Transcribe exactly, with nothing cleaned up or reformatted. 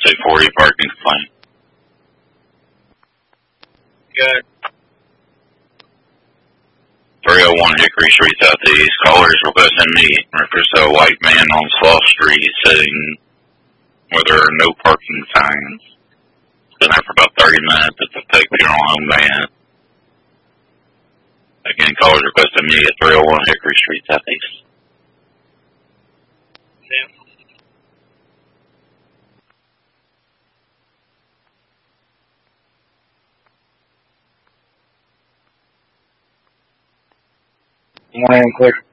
two forty parking complaint. Good. three oh one Hickory Street Southeast. Callers requesting meet. Refers to a white man on Slough Street sitting where there are no parking signs. Been there for about thirty minutes. It's a fake funeral home van. Again, callers requesting meet at three oh one Hickory Street Southeast. Yeah. Morning, quick.